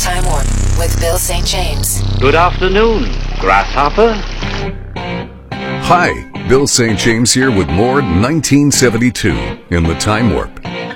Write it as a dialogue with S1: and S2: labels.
S1: Time Warp with Bill St. James.
S2: Good afternoon, Grasshopper.
S3: Hi, Bill St. James here with more 1972 in the Time Warp.